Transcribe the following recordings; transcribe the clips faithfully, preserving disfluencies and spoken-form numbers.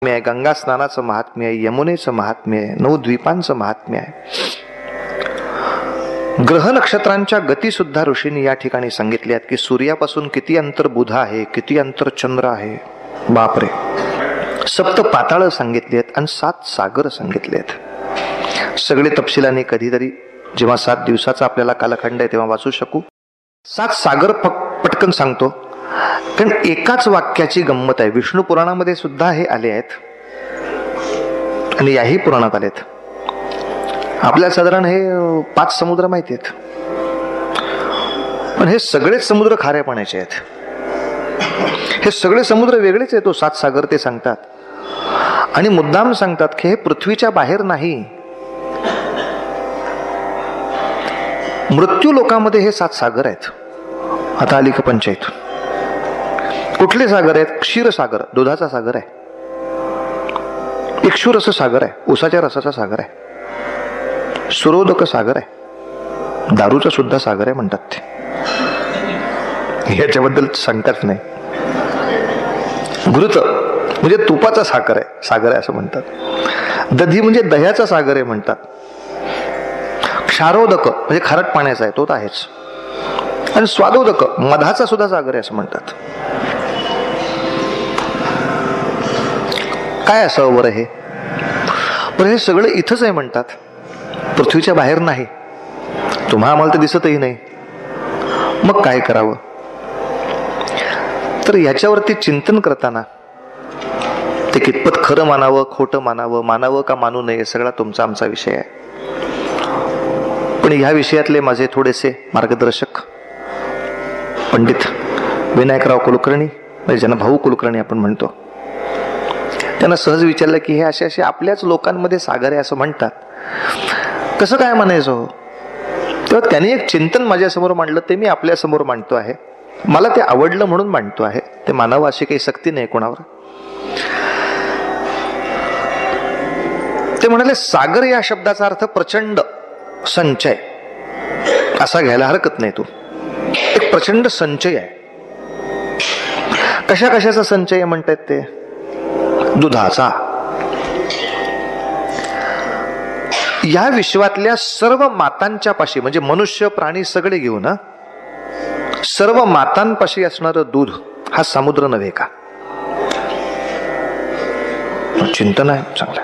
आहे, गंगा स्नानाचं महात्म्य आहे, यमुनेचं महात्म्य आहे, नऊ द्वीपांचं महात्म्य आहे. ग्रह नक्षत्रांच्या गती सुद्धा ऋषींनी या ठिकाणी सांगितल्या आहेत की सूर्यापासून किती अंतर बुध आहे, किती अंतर चंद्र आहे. बापरे. सप्त पाताळ सांगितली आहेत आणि सात सागर सांगितले आहेत. सगळे तपशिलाने कधीतरी जेव्हा सात दिवसाचा आपल्याला कालखंड आहे तेव्हा वाचू शकू. सात सागर पटकन सांगतो कारण एकाच वाक्याची गंमत आहे. विष्णू पुराणामध्ये सुद्धा हे आले आहेत आणि याही पुराणात आलेत. आपल्याला साधारण हे पाच समुद्र माहिती आहेत, पण हे सगळेच समुद्र खाऱ्या पाण्याचे आहेत. हे सगळे समुद्र वेगळेच आहेत. तो सात सागर ते सांगतात आणि मुद्दाम सांगतात की हे पृथ्वीच्या बाहेर नाही. मृत्यू लोकांमध्ये हे सात सागर आहेत. आता आली का पंचायत. कुठले सागर आहेत? क्षीरसागर, दुधाचा सागर आहे. इक्षुरस सागर आहे, उसाच्या रसाचा सागर आहे. सुरोदक सागर आहे, दारूचा सुद्धा सागर आहे म्हणतात ते. याच्याबद्दल सांगताच नाही. घृत म्हणजे तुपाचा सागर आहे, सागर आहे असं म्हणतात. दधी म्हणजे दह्याचा सागर आहे म्हणतात. क्षारोदक म्हणजे खारट पाण्याचा आहे, तो तर आहेच. आणि स्वादोदक मधाचा सुद्धा सागर आहे असं म्हणतात. काय असावं बरं हे? पण हे सगळं इथंच आहे म्हणतात, पृथ्वीच्या बाहेर नाही. तुम्हा आम्हाला तर दिसतही नाही. मग काय करावं? तर याच्यावरती चिंतन करताना ते कितपत खरं मानावं, खोटं मानावं, मानावं का मानू नये, सगळा तुमचा आमचा विषय आहे. पण ह्या विषयातले माझे थोडेसे मार्गदर्शक पंडित विनायकराव कुलकर्णी, म्हणजे ज्यांना भाऊ कुलकर्णी आपण म्हणतो, त्यांना सहज विचारलं की हे असे असे आपल्याच लोकांमध्ये सागर आहे असं म्हणतात, कसं काय म्हणायचं हो? तेव्हा त्यांनी एक चिंतन माझ्यासमोर मांडलं, ते मी आपल्या समोर मांडतो आहे. मला ते आवडलं म्हणून मांडतो आहे. ते मानावं अशी काही सक्ती नाही कोणावर. ते म्हणाले सागर या शब्दाचा अर्थ प्रचंड संचय असा घ्यायला हरकत नाही. तो एक प्रचंड संचय आहे. कशा कशाचा संचय म्हणतात ते? दुधाचा. या विश्वातल्या सर्व मातांच्या पाशी, म्हणजे मनुष्य प्राणी सगळे घेऊन हा सर्व मातांपाशी असणारं दूध हा समुद्र नव्हे का? चिंतन आहे चांगलं.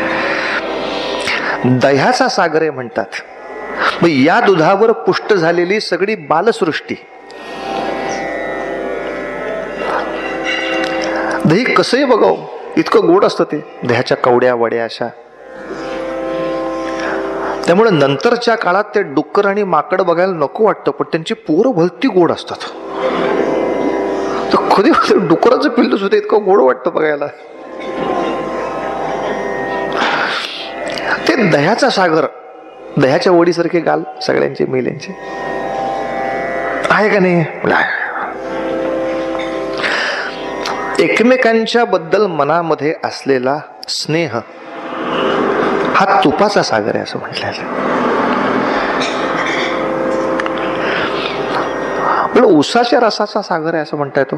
दह्याचा सागर आहे म्हणतात. मग या दुधावर पुष्ट झालेली सगळी बालसृष्टी. दही कसंही बघाव इतकं गोड असतं ते. दह्याच्या कवड्या वड्या अशा. त्यामुळे नंतरच्या काळात ते डुक्कर आणि माकड बघायला नको वाटतं, पण त्यांची पोरं भलती गोड असतात. तर कधी डुकराचं पिल्लू सुद्धा इतकं गोड वाटतं बघायला. ते दह्याचा सागर, दह्याच्या वडीसारखे गाल सगळ्यांचे मेल्यांचे आहे का नाही? एकमेकांच्या बद्दल मनामध्ये असलेला स्नेह हा तुपाचा सागर आहे असं म्हटलेलं. पण उसाच्या रसाचा सागर आहे असं म्हणता येतो.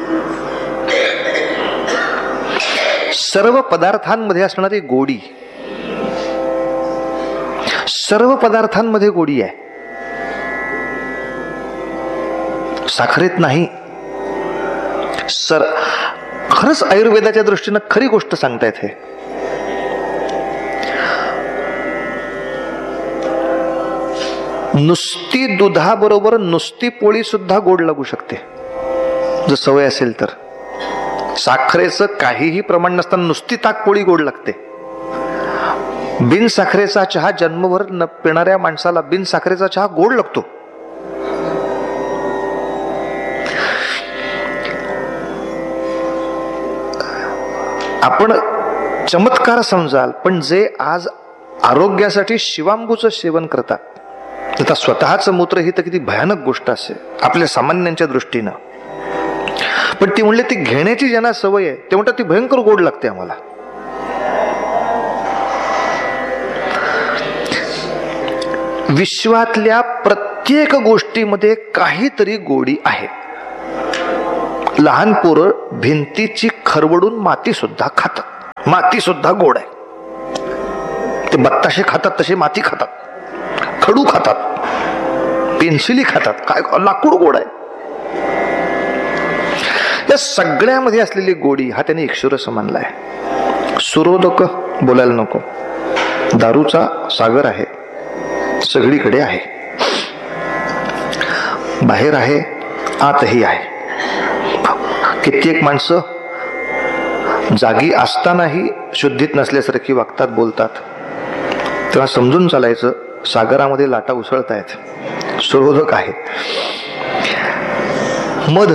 सर्व पदार्थांमध्ये असणारी गोडी, सर्व पदार्थांमध्ये गोडी आहे, साखरेत नाही. सर खरंच आयुर्वेदाच्या दृष्टीनं खरी गोष्ट सांगतायत हे. नुसती दुधाबरोबर नुसती पोळी सुद्धा गोड लागू शकते जर सवय असेल तर. साखरेचं काहीही प्रमाण नसताना नुसती ताक पोळी गोड लागते. बिन साखरेचा चहा जन्मभर न पिणाऱ्या माणसाला बिन साखरेचा चहा गोड लागतो. आपण चमत्कार समजाल, पण जे आज आरोग्यासाठी शिवांबूचं सेवन करतात, आता स्वतःच मूत्र ही तर किती भयानक गोष्ट असेल आपल्या सामान्यांच्या दृष्टीनं. पण ती म्हणले ती घेण्याची ज्यांना सवय आहे ते म्हणतात ती भयंकर गोड लागते आम्हाला. विश्वातल्या प्रत्येक गोष्टीमध्ये काहीतरी गोडी आहे. लहान पोरं भिंतीची खरवडून माती सुद्धा खातात. माती सुद्धा गोड आहे. ते बत्ताशे खातात तसे माती खातात, खडू खातात, पेन्सिली खातात. काय लाकूड गोड आहे. या सगळ्यामध्ये असलेली गोडी हा त्याने ईश्वरस मानलाय. सुरोधक बोलायला नको. दारूचा सागर आहे, सगळीकडे आहे, बाहेर आहे, आतही आहे. कित्येक माणसं जागी असतानाही शुद्धीत नसल्यासारखी वागतात, बोलतात. तेव्हा समजून चालायचं सागरामध्ये लाटा उसळतायत. सुरोधक आहे. मध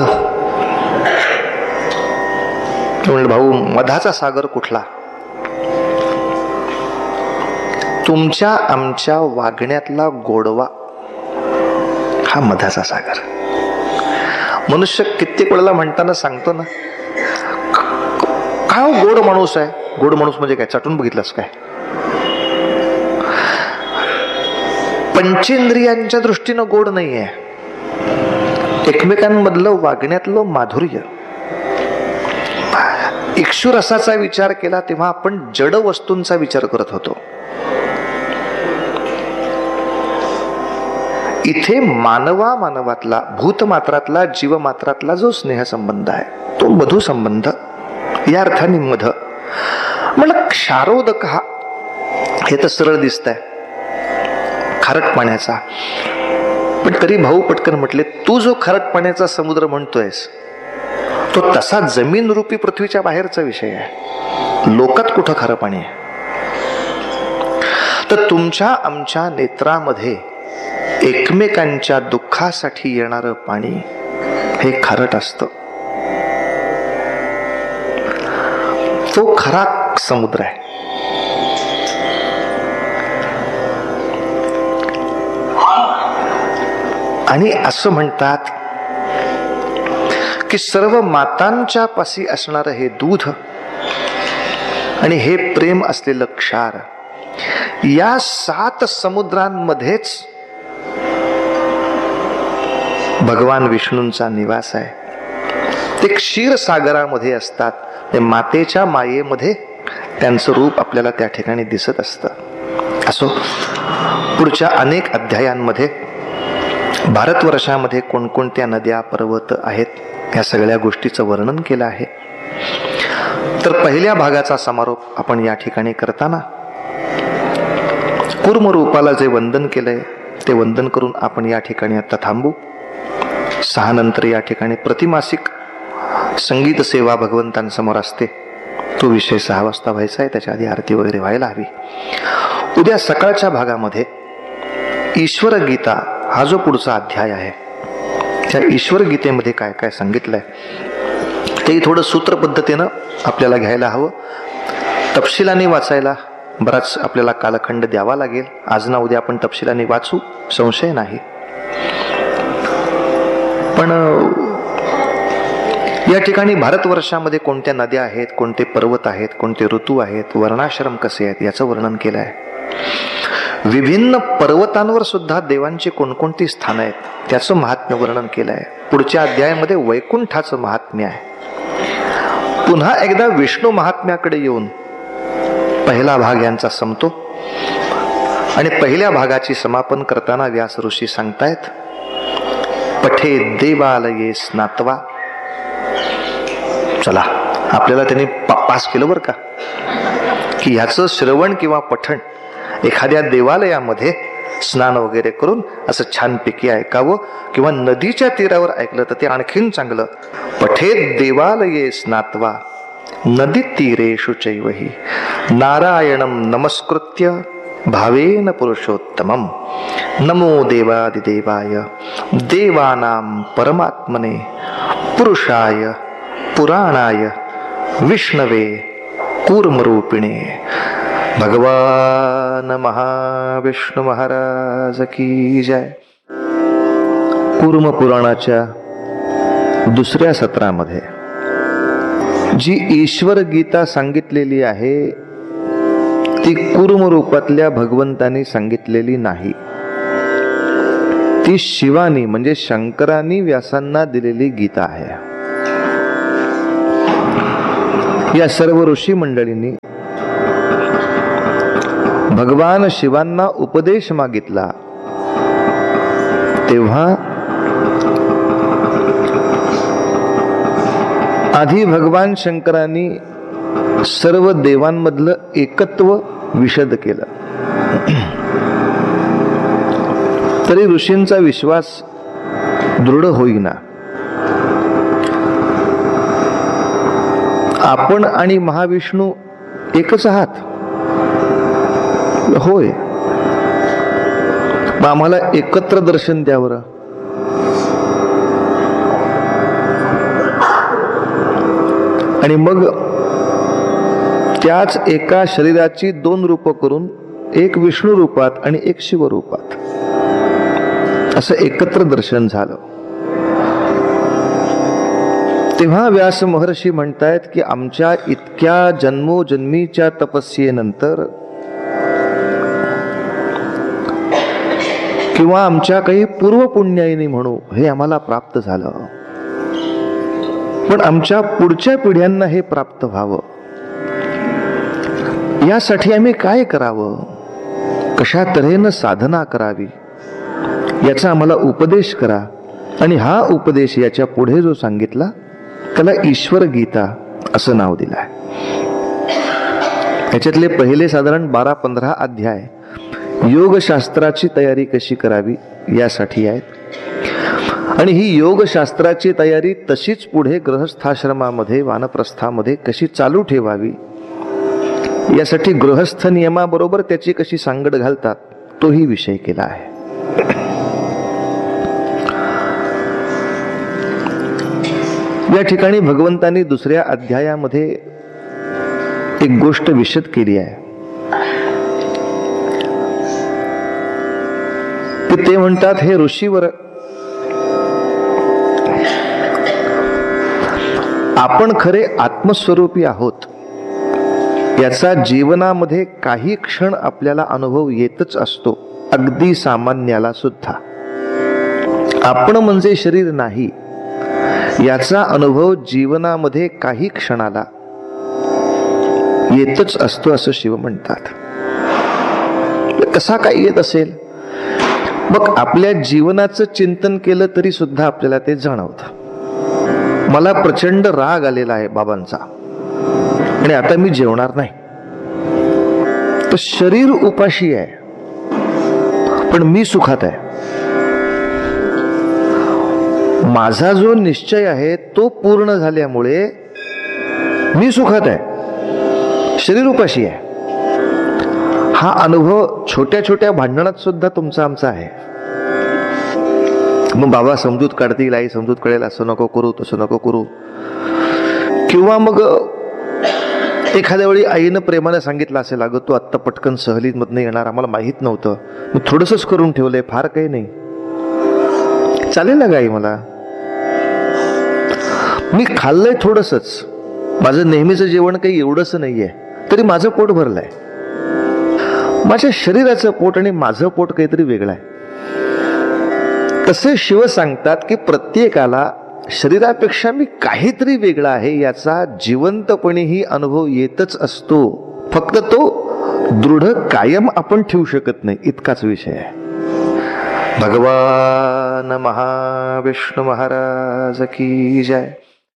म्हणलं, भाऊ मधाचा सागर कुठला? तुमच्या आमच्या वागण्यातला गोडवा हा मधाचा सागर. मनुष्य कित्येक वेळेला म्हणताना सांगतो ना, काय गोड माणूस आहे. गोड माणूस म्हणजे काय? चाटून बघितलंस काय? पंचेंद्रियांच्या दृष्टीनं गोड नाहीये. एकमेकांमधलं वागण्यातलं माधुर्य. इक्षुरसाचा विचार केला तेव्हा आपण जड वस्तूंचा विचार करत होतो. इथे मानवा मानवातला, भूतमात्रातला, जीवमात्रातला जो स्नेहसंबंध आहे तो मधु संबंध. या अर्थाने मध म्हणलं. क्षारोदक हा हे तर सरळ दिसतंय, खारट पाण्याचा. पण तरी भाऊ पटकन म्हटले, तू जो खारट पाण्याचा समुद्र म्हणतोयस तो तसा जमीन रूपी पृथ्वीच्या बाहेरचा विषय आहे. लोकात कुठं खारं पाणी आहे? तर तुमच्या आमच्या नेत्रामध्ये एकमेकांच्या दुःखासाठी येणारं पाणी हे खारट असतं. तो खरा समुद्र आहे. आणि असं म्हणतात की सर्व मातांच्या पाशी असणारं हे दूध आणि हे प्रेम असलेलं क्षार, या सात समुद्रांमध्येच भगवान विष्णूंचा निवास आहे. ते क्षीरसागरामध्ये असतात. ते मातेच्या मायेमध्ये त्यांचं रूप आपल्याला त्या ठिकाणी दिसत असतं. असो, पुढच्या अनेक अध्यायांमध्ये भारतवर्षामध्ये कोणकोणत्या नद्या, पर्वत आहेत या सगळ्या गोष्टीचं वर्णन केलं आहे. तर पहिल्या भागाचा समारोप आपण या ठिकाणी करताना कूर्म रूपाला जे वंदन केलंय ते वंदन करून आपण या ठिकाणी आता थांबू. सहा नंतर या ठिकाणी प्रतिमासिक संगीत सेवा भगवंतांसमोर असते. तो विषय सहा वाजता व्हायचा आहे, त्याच्या आधी आरती वगैरे व्हायला हवी. उद्या सकाळच्या भागामध्ये ईश्वर गीता हा जो पुढचा अध्याय आहे, त्या ईश्वर गीतेमध्ये काय काय सांगितलंय ते थोडं सूत्र पद्धतीनं आपल्याला घ्यायला हवं. तपशिलाने वाचायला बराच आपल्याला कालखंड द्यावा लागेल. आज ना उद्या आपण तपशिलाने वाचू, संशय नाही. पण या ठिकाणी भारतवर्षामध्ये कोणत्या नद्या आहेत, कोणते पर्वत आहेत, कोणते ऋतू आहेत, वर्णाश्रम कसे आहेत याचं वर्णन केलं आहे. विभिन्न पर्वतांवर सुद्धा देवांची कोणकोणती स्थानं आहेत त्याचं महात्म्य वर्णन केलं आहे. पुढच्या अध्यायामध्ये वैकुंठाचं महात्म्य आहे. पुन्हा एकदा विष्णू महात्म्याकडे येऊन पहिला भाग यांचा संपतो आणि पहिल्या भागाची समापन करताना व्यास ऋषी सांगतायत, पठे देवालये स्नात्वा. चला, आपल्याला त्यांनी पास केलं बरं का, की ह्याचं श्रवण किंवा पठण एखाद्या देवालयामध्ये स्नान वगैरे करून असं छानपैकी ऐकावं, किंवा नदीच्या तीरावर ऐकलं तर ते आणखीन चांगलं. पठेत देवालये स्नात्वा नदी तीरेषु चैवहि नारायणं नमस्कृत्य भावेन पुरुषोत्तमं. नमो देवादिदेवाय देवानां परमात्मने पुरुषाय पुराणाय विष्णवे कूर्मरूपिणे. भगवान महाविष्णू महाराज की जय. कूर्म पुराणाच्या दुसऱ्या सत्रामध्ये जी ईश्वर गीता सांगितलेली आहे ती कूर्म रूपातल्या भगवंतानी सांगितलेली नाही. ती शिवानी म्हणजे शंकरांनी व्यासांना दिलेली गीता आहे. या सर्व ऋषी मंडळींनी भगवान शिवांना उपदेश मागितला, तेव्हा आधी भगवान शंकरांनी सर्व देवांमधलं एकत्व विशद केलं. तरी ऋषींचा विश्वास दृढ होईना. आपण आणि महाविष्णू एकच आहात. होय, मग आम्हाला एकत्र दर्शन द्यावर. आणि मग त्याच एका शरीराची दोन रूप करून एक विष्णू रूपात आणि एक शिव रूपात असं एकत्र दर्शन झालं. तेव्हा व्यास महर्षी म्हणतायत की आमच्या इतक्या जन्मोजन्मीच्या तपस्येनंतर किंवा आमच्या काही पूर्वपुण्याईने म्हणू हे आम्हाला प्राप्त झालं, पण आमच्या पुढच्या पिढ्यांना हे प्राप्त व्हावं यासाठी आम्ही काय करावं, कशा तऱ्हेनं साधना करावी याचा आम्हाला उपदेश करा. आणि हा उपदेश याच्या पुढे जो सांगितला त्याला ईश्वर गीता असं नाव दिलं आहे. याच्यातले पहिले साधारण बारा पंधरा अध्याय योगशास्त्राची तयारी कशी करावी यासाठी आहेत. आणि ही योगशास्त्राची तयारी तशीच पुढे गृहस्थाश्रमामध्ये वानप्रस्थामध्ये कशी चालू ठेवावी यासाठी गृहस्थ नियमाबरोबर त्याची कशी सांगड घालतात तोही विषय केला आहे. या ठिकाणी भगवंतांनी दुसऱ्या अध्यायामध्ये एक गोष्ट विशद केली आहे की ते म्हणतात, हे ऋषीवर, आपण खरे आत्मस्वरूपी आहोत याचा जीवनामध्ये काही क्षण आपल्याला अनुभव येतच असतो, अगदी सामान्याला सुद्धा. आपण म्हणजे शरीर नाही याचा अनुभव जीवनामध्ये काही क्षणाला येतच असतो असं शिव म्हणतात. कसा काय येत असेल? मग आपल्या जीवनाचं चिंतन केलं तरी सुद्धा आपल्याला ते जाणवतं. मला प्रचंड राग आलेला आहे बाबांचा आणि आता मी जेवणार नाही. तर शरीर उपाशी आहे पण मी सुखात आहे. माझा जो निश्चय आहे तो पूर्ण झाल्यामुळे मी सुखात आहे, शरीर उपाशी आहे. हा अनुभव छोट्या छोट्या भांडणात सुद्धा तुमचा आमचा आहे. मग बाबा समजूत काढतील, आई समजूत कळेल, असं नको करू तसं नको करू. किंवा मग एखाद्या वेळी आईनं प्रेमाने सांगितलं असेल, अगं तू आत्ता पटकन सहलीत मधनं येणार, आम्हाला माहित नव्हतं, मी थोडंसंच करून ठेवलंय, फार काही नाही, चालेल ना गाई, मला मी खाल्लंय थोडंसंच, माझं नेहमीचं जेवण काही एवढंच नाहीये, तरी माझं पोट भरलंय. माझ्या शरीराचं पोट आणि माझं पोट काहीतरी वेगळं आहे. तसे शिव सांगतात की प्रत्येकाला शरीरापेक्षा मी काहीतरी वेगळा आहे याचा जिवंतपणेही अनुभव येतच असतो. फक्त तो दृढ कायम आपण ठेवू शकत नाही, इतकाच विषय आहे. भगवान महाविष्णू महाराज की जय.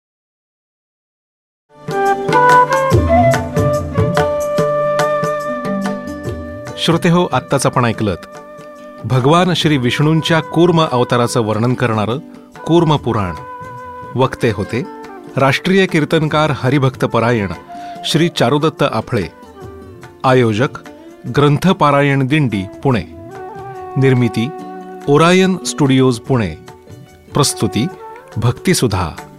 श्रोतेहो, आत्ताच आपण ऐकलत भगवान श्री विष्णूंच्या कूर्म अवताराचं वर्णन करणारं कूर्म पुराण. वक्ते होते राष्ट्रीय कीर्तनकार हरिभक्तपरायण श्री चारुदत्त आफळे. आयोजक ग्रंथपारायण दिंडी पुणे. निर्मिती ओरायन स्टुडिओज पुणे. प्रस्तुती भक्तिसुधा.